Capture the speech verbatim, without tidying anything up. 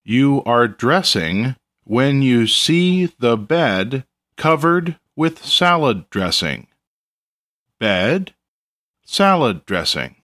You are dressing when you see the bed covered with salad dressing. Bed, salad dressing.